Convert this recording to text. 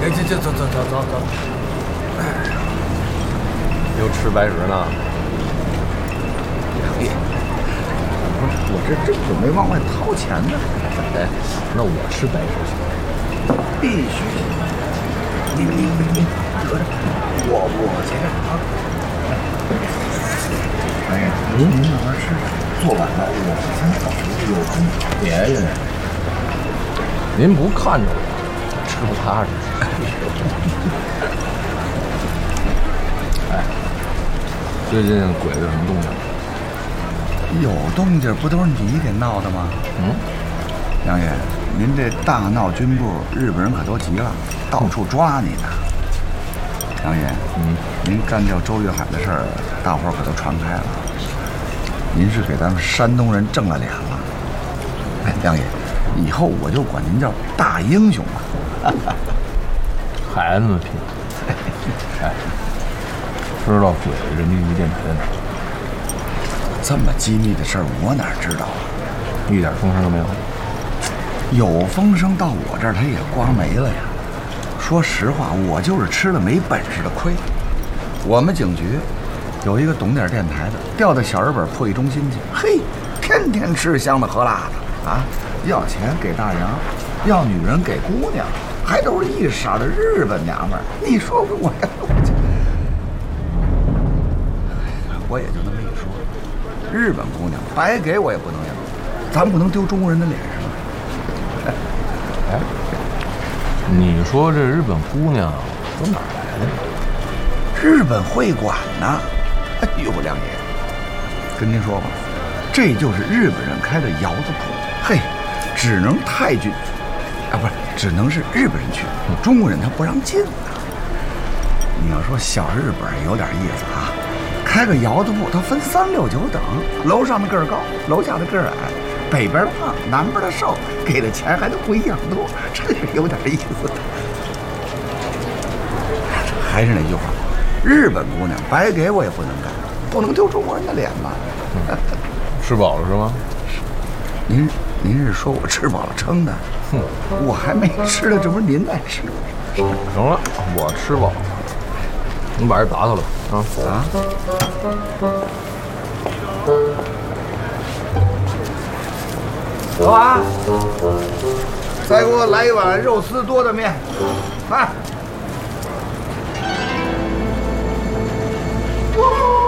这走。 又吃白食呢？ 杨爷，我这正准备往外掏钱呢。 哎，那我吃白食去。 必须。你得着，我结账啊。哎呀，您慢慢吃，做晚了我先走，有空别人。 您不看着我，吃不踏实。哎，最近鬼子有什么动静？ 有动静不都是你给闹的吗？杨爷，您这大闹军部，日本人可都急了，到处抓你呢。杨爷，您干掉周玉海的事儿，大伙儿可都传开了。您是给咱们山东人挣了脸了。哎，杨爷，以后我就管您叫大英雄了。 孩子们拼。哎，知道鬼子人民鱼电台在哪儿？ 这么机密的事儿，我哪知道啊？ 一点风声都没有。 有风声到我这儿，他也刮没了呀。说实话，我就是吃了没本事的亏。我们警局有一个懂点电台的，调到小日本破译中心去，嘿，天天吃香的喝辣的啊，要钱给大洋，要女人给姑娘，还都是一色的日本娘们儿。你说我呀，我也就那么一说，日本姑娘白给我也不能要，咱不能丢中国人的脸上。 哎，你说这日本姑娘从哪儿来的？ 日本会馆呢？哎呦，梁爷，跟您说吧，这就是日本人开的窑子铺。嘿，只能太君啊，不是，只能是日本人去，中国人他不让进啊。你要说小日本有点意思啊，开个窑子铺，它分3、6、9等，楼上的个儿高，楼下的个儿矮。北边胖，南边的瘦，给的钱还都不一样多，这是有点意思。还是那句话，日本姑娘白给我也不能干，不能丢中国人的脸吧？ 吃饱了是吗？ 您是说我吃饱了撑的？我还没吃呢，这不是您在吃？ 行了，我吃饱了，你把这打扫了啊。老板， 再给我来一碗肉丝多的面，快！